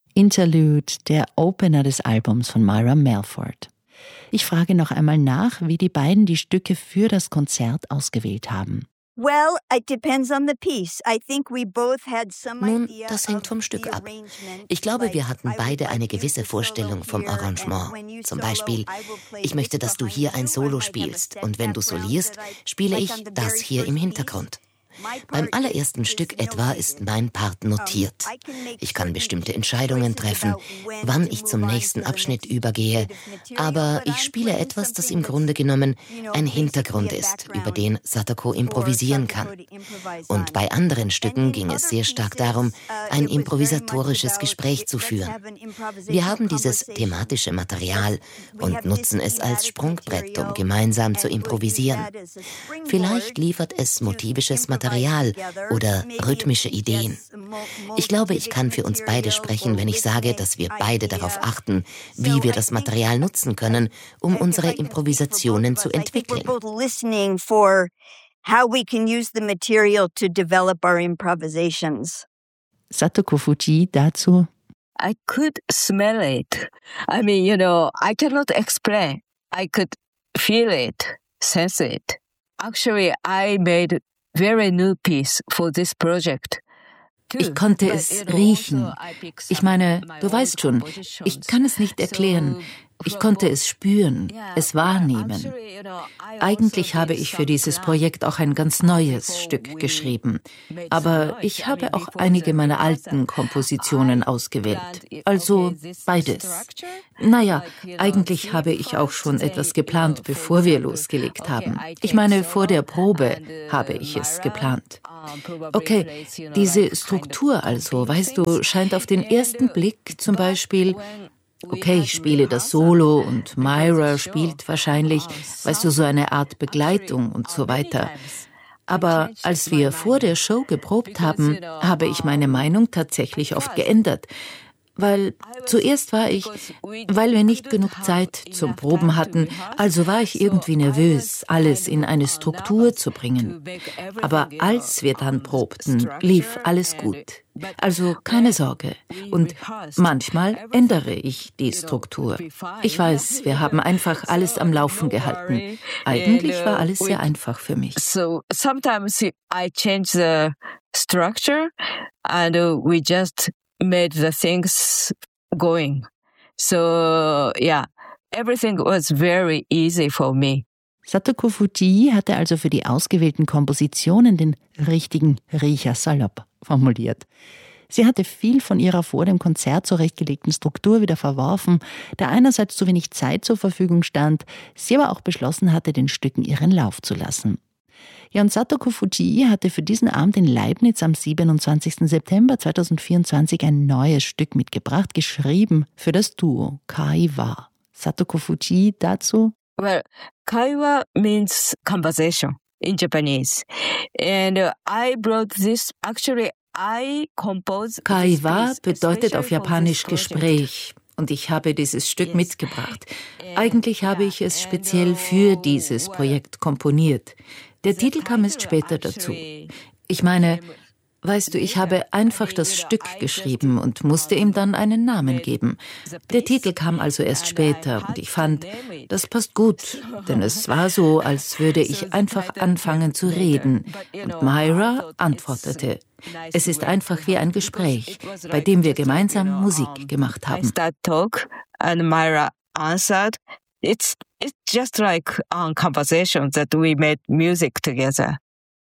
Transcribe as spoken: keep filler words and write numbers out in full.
Interlude, der Opener des Albums von Myra Melford. Ich frage noch einmal nach, wie die beiden die Stücke für das Konzert ausgewählt haben. Well, it depends on the piece. I think we both had some Nun, idea das hängt vom of Stück the ab. arrangement. Ich glaube, Like, wir hatten I would beide like eine you to gewisse solo Vorstellung vom here, and Arrangement. when you Zum solo, Beispiel, I will play ich möchte, this dass du behind hier ein you. I Solo might have a spielst set und wenn du background solierst, that I- spiele like ich on the das very hier im first Hintergrund. piece. My Beim part allerersten is Stück etwa notated. ist mein Part notiert. Um, I can make Ich kann certain bestimmte Entscheidungen choices treffen, about when wann to ich zum move on nächsten to the Abschnitt next übergehe, bit of material, aber but ich I'm spiele playing etwas, das something im that's, Grunde genommen you know, ein basically Hintergrund a ist, über background den Satoko improvisieren kann. Und bei anderen Stücken ging es sehr stark darum, ein improvisatorisches Gespräch zu führen. Wir haben dieses thematische Material und nutzen es als Sprungbrett, um gemeinsam zu improvisieren. Vielleicht liefert es motivisches Material oder rhythmische Ideen. Ich glaube, ich kann für uns beide sprechen, wenn ich sage, dass wir beide darauf achten, wie wir das Material nutzen können, um unsere Improvisationen zu entwickeln. How we can use the material to develop our improvisations. Satoko Fujii dazu. I could smell it. I mean, you know, I cannot explain. I could feel it, sense it. Actually, I made a very new piece for this project. Ich konnte es riechen. Ich meine, du weißt schon, ich kann es nicht erklären. Ich konnte es spüren, es wahrnehmen. Eigentlich habe ich für dieses Projekt auch ein ganz neues Stück geschrieben. Aber ich habe auch einige meiner alten Kompositionen ausgewählt. Also beides. Naja, eigentlich habe ich auch schon etwas geplant, bevor wir losgelegt haben. Ich meine, vor der Probe habe ich es geplant. Okay, diese Struktur also, weißt du, scheint auf den ersten Blick zum Beispiel... Okay, ich spiele das Solo und Myra spielt wahrscheinlich, weißt du, so eine Art Begleitung und so weiter. Aber als wir vor der Show geprobt haben, habe ich meine Meinung tatsächlich oft geändert. Weil zuerst war ich, weil wir nicht genug Zeit zum Proben hatten, also war ich irgendwie nervös, alles in eine Struktur zu bringen. Aber als wir dann probten, lief alles gut. Also keine Sorge. Und manchmal ändere ich die Struktur. Ich weiß, wir haben einfach alles am Laufen gehalten. Eigentlich war alles sehr einfach für mich. So sometimes I change the structure and we just made the things going. So, yeah, everything was very easy for me. Satoko Fujii hatte also für die ausgewählten Kompositionen den richtigen Riecher salopp formuliert. Sie hatte viel von ihrer vor dem Konzert zurechtgelegten Struktur wieder verworfen, da einerseits zu wenig Zeit zur Verfügung stand, sie aber auch beschlossen hatte, den Stücken ihren Lauf zu lassen. Ja, und Satoko Fujii hatte für diesen Abend in Leibniz am siebenundzwanzigsten September zweitausendvierundzwanzig ein neues Stück mitgebracht, geschrieben für das Duo Kaiwa. Satoko Fujii dazu. Well, Kaiwa means conversation in Japanese. And uh, I brought this, actually I composed Kaiwa bedeutet auf Japanisch Gespräch. Und ich habe dieses Stück mitgebracht. Eigentlich habe ich es speziell für dieses Projekt komponiert. Der Titel kam erst später dazu. Ich meine, weißt du, ich habe einfach das Stück geschrieben und musste ihm dann einen Namen geben. Der Titel kam also erst später und ich fand, das passt gut, denn es war so, als würde ich einfach anfangen zu reden. Und Myra antwortete. Es ist einfach wie ein Gespräch, bei dem wir gemeinsam Musik gemacht haben. I start talk and Myra answered. It's it's just like a conversation that we made music together.